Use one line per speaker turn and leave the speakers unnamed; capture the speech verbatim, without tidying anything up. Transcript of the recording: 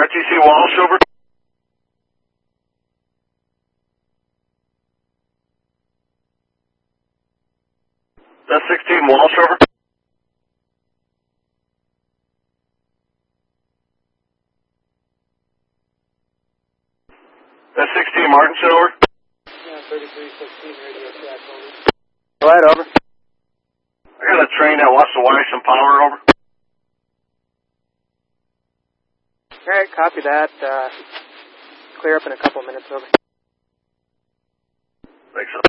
T C Walsh, over. That's sixteen Walsh, over. That's sixteen Martinson, over.
Yeah, thirty-three sixteen, radio track, over.
Go ahead, over.
I got a train that wants to wire some power, over.
Alright, copy that. Uh, clear up in a couple minutes, over.
Thanks,